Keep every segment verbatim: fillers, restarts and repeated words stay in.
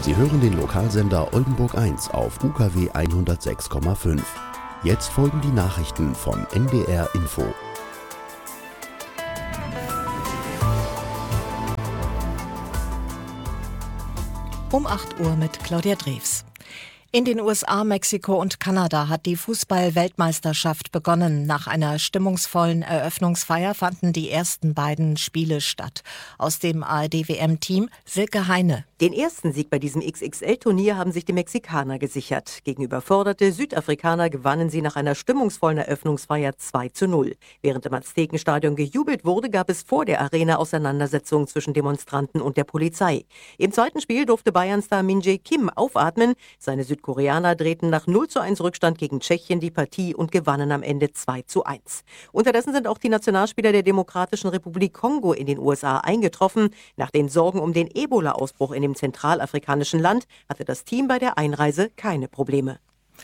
Sie hören den Lokalsender Oldenburg eins auf U K W hundertsechs Komma fünf. Jetzt folgen die Nachrichten von N D R Info. Um acht Uhr mit Claudia Drews. In den U S A, Mexiko und Kanada hat die Fußball-Weltmeisterschaft begonnen. Nach einer stimmungsvollen Eröffnungsfeier fanden die ersten beiden Spiele statt. Aus dem A R D-W M-Team Silke Heine. Den ersten Sieg bei diesem X X L-Turnier haben sich die Mexikaner gesichert. Gegen überforderte Südafrikaner gewannen sie nach einer stimmungsvollen Eröffnungsfeier zwei zu null. Während im Aztekenstadion gejubelt wurde, gab es vor der Arena Auseinandersetzungen zwischen Demonstranten und der Polizei. Im zweiten Spiel durfte Bayern-Star Min Jae Kim aufatmen. Seine Südkoreaner drehten nach null zu eins Rückstand gegen Tschechien die Partie und gewannen am Ende zwei zu eins. Unterdessen sind auch die Nationalspieler der Demokratischen Republik Kongo in den U S A eingetroffen. Nach den Sorgen um den Ebola-Ausbruch in dem zentralafrikanischen Land hatte das Team bei der Einreise keine Probleme.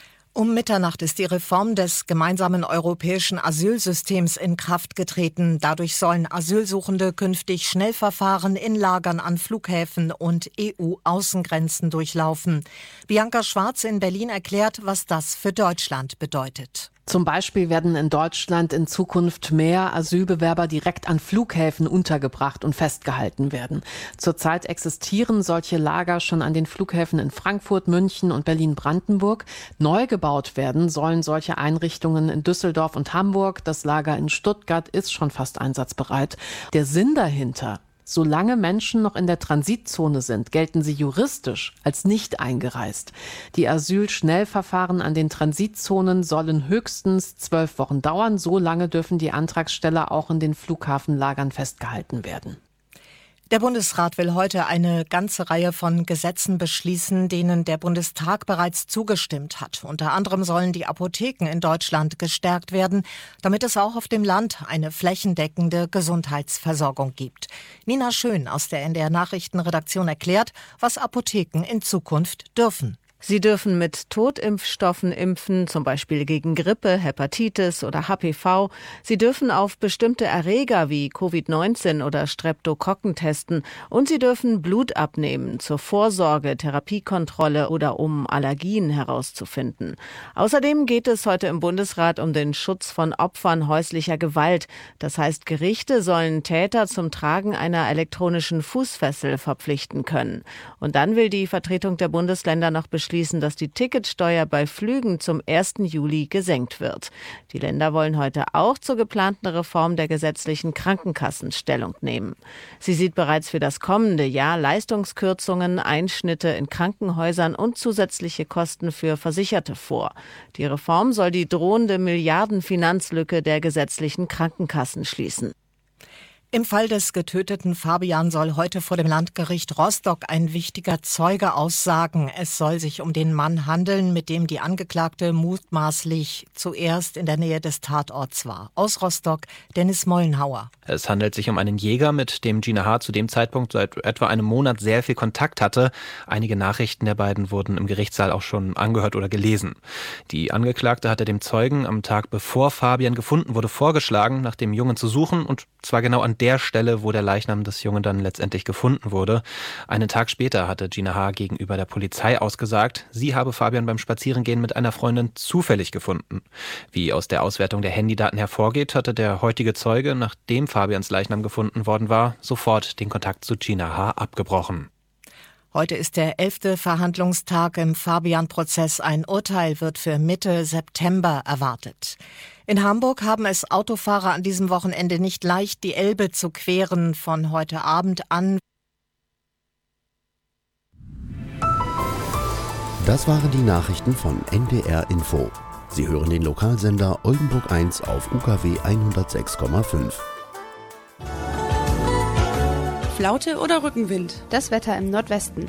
Um Mitternacht ist die Reform des gemeinsamen europäischen Asylsystems in Kraft getreten. Dadurch sollen Asylsuchende künftig Schnellverfahren in Lagern an Flughäfen und E U-Außengrenzen durchlaufen. Bianca Schwarz in Berlin erklärt, was das für Deutschland bedeutet. Zum Beispiel werden in Deutschland in Zukunft mehr Asylbewerber direkt an Flughäfen untergebracht und festgehalten werden. Zurzeit existieren solche Lager schon an den Flughäfen in Frankfurt, München und Berlin-Brandenburg. Neu gebaut werden sollen solche Einrichtungen in Düsseldorf und Hamburg. Das Lager in Stuttgart ist schon fast einsatzbereit. Der Sinn dahinter: Solange Menschen noch in der Transitzone sind, gelten sie juristisch als nicht eingereist. Die Asylschnellverfahren an den Transitzonen sollen höchstens zwölf Wochen dauern. So lange dürfen die Antragsteller auch in den Flughafenlagern festgehalten werden. Der Bundesrat will heute eine ganze Reihe von Gesetzen beschließen, denen der Bundestag bereits zugestimmt hat. Unter anderem sollen die Apotheken in Deutschland gestärkt werden, damit es auch auf dem Land eine flächendeckende Gesundheitsversorgung gibt. Nina Schön aus der N D R Nachrichtenredaktion erklärt, was Apotheken in Zukunft dürfen. Sie dürfen mit Totimpfstoffen impfen, zum Beispiel gegen Grippe, Hepatitis oder H P V. Sie dürfen auf bestimmte Erreger wie Covid neunzehn oder Streptokokken testen. Und sie dürfen Blut abnehmen zur Vorsorge, Therapiekontrolle oder um Allergien herauszufinden. Außerdem geht es heute im Bundesrat um den Schutz von Opfern häuslicher Gewalt. Das heißt, Gerichte sollen Täter zum Tragen einer elektronischen Fußfessel verpflichten können. Und dann will die Vertretung der Bundesländer noch beschließen, schließen, dass die Ticketsteuer bei Flügen zum ersten Juli gesenkt wird. Die Länder wollen heute auch zur geplanten Reform der gesetzlichen Krankenkassen Stellung nehmen. Sie sieht bereits für das kommende Jahr Leistungskürzungen, Einschnitte in Krankenhäusern und zusätzliche Kosten für Versicherte vor. Die Reform soll die drohende Milliardenfinanzlücke der gesetzlichen Krankenkassen schließen. Im Fall des getöteten Fabian soll heute vor dem Landgericht Rostock ein wichtiger Zeuge aussagen. Es soll sich um den Mann handeln, mit dem die Angeklagte mutmaßlich zuerst in der Nähe des Tatorts war. Aus Rostock, Dennis Mollenhauer. Es handelt sich um einen Jäger, mit dem Gina H. zu dem Zeitpunkt seit etwa einem Monat sehr viel Kontakt hatte. Einige Nachrichten der beiden wurden im Gerichtssaal auch schon angehört oder gelesen. Die Angeklagte hatte dem Zeugen am Tag, bevor Fabian gefunden wurde, vorgeschlagen, nach dem Jungen zu suchen, und zwar genau an der Stelle, wo der Leichnam des Jungen dann letztendlich gefunden wurde. Einen Tag später hatte Gina H. gegenüber der Polizei ausgesagt, sie habe Fabian beim Spazierengehen mit einer Freundin zufällig gefunden. Wie aus der Auswertung der Handydaten hervorgeht, hatte der heutige Zeuge, nachdem Fabians Leichnam gefunden worden war, sofort den Kontakt zu Gina H. abgebrochen. Heute ist der elfte Verhandlungstag im Fabian-Prozess. Ein Urteil wird für Mitte September erwartet. In Hamburg haben es Autofahrer an diesem Wochenende nicht leicht, die Elbe zu queren. Von heute Abend an. Das waren die Nachrichten von N D R Info. Sie hören den Lokalsender Oldenburg eins auf U K W hundertsechs Komma fünf. Flaute oder Rückenwind? Das Wetter im Nordwesten.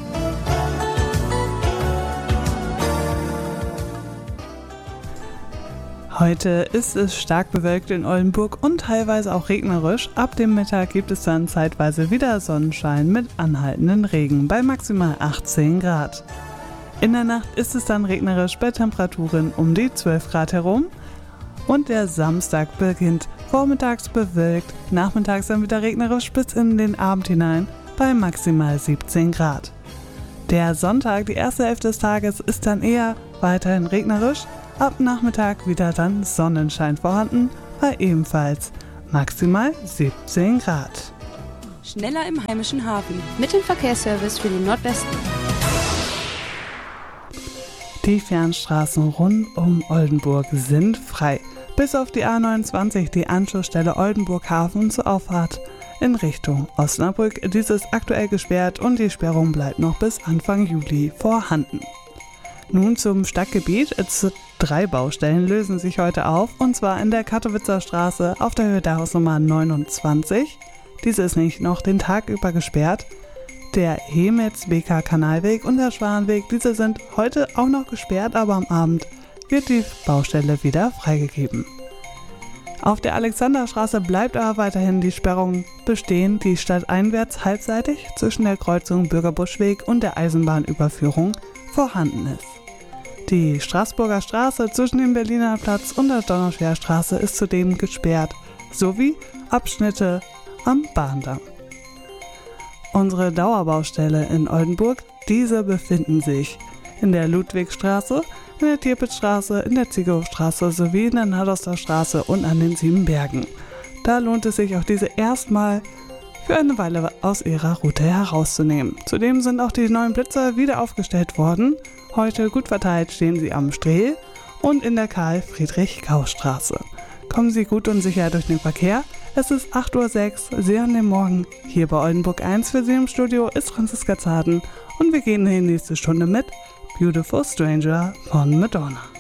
Heute ist es stark bewölkt in Oldenburg und teilweise auch regnerisch. Ab dem Mittag gibt es dann zeitweise wieder Sonnenschein mit anhaltenden Regen bei maximal achtzehn Grad. In der Nacht ist es dann regnerisch bei Temperaturen um die zwölf Grad herum. Und der Samstag beginnt vormittags bewölkt, nachmittags dann wieder regnerisch bis in den Abend hinein bei maximal siebzehn Grad. Der Sonntag, die erste Hälfte des Tages, ist dann eher weiterhin regnerisch. Ab Nachmittag wieder dann Sonnenschein vorhanden, bei ebenfalls maximal siebzehn Grad. Schneller im heimischen Hafen mit dem Verkehrsservice für den Nordwesten. Die Fernstraßen rund um Oldenburg sind frei. Bis auf die A neunundzwanzig, die Anschlussstelle Oldenburg-Hafen zur Auffahrt in Richtung Osnabrück. Dies ist aktuell gesperrt und die Sperrung bleibt noch bis Anfang Juli vorhanden. Nun zum Stadtgebiet. Drei Baustellen lösen sich heute auf, und zwar in der Kattowitzer Straße auf der Höhe der Hausnummer neunundzwanzig. Diese ist nicht noch den Tag über gesperrt. Der Hemetz-Beker-Kanalweg und der Schwanenweg, diese sind heute auch noch gesperrt, aber am Abend wird die Baustelle wieder freigegeben. Auf der Alexanderstraße bleibt aber weiterhin die Sperrung bestehen, die stadteinwärts halbseitig zwischen der Kreuzung Bürgerbuschweg und der Eisenbahnüberführung vorhanden ist. Die Straßburger Straße zwischen dem Berliner Platz und der Donauschwerstraße ist zudem gesperrt, sowie Abschnitte am Bahndamm. Unsere Dauerbaustelle in Oldenburg, diese befinden sich in der Ludwigstraße, in der Tirpitzstraße, in der Ziegelhofstraße sowie in der Nadoster Straße und an den Sieben Bergen. Da lohnt es sich auch diese erstmal für eine Weile aus ihrer Route herauszunehmen. Zudem sind auch die neuen Blitzer wieder aufgestellt worden. Heute gut verteilt stehen sie am Strehl und in der Karl-Friedrich-Gauß-Straße. Kommen Sie gut und sicher durch den Verkehr. Es ist acht Uhr sechs, Sie hören den Morgen. Hier bei Oldenburg eins für Sie im Studio ist Franziska Zarden und wir gehen in die nächste Stunde mit Beautiful Stranger von Madonna.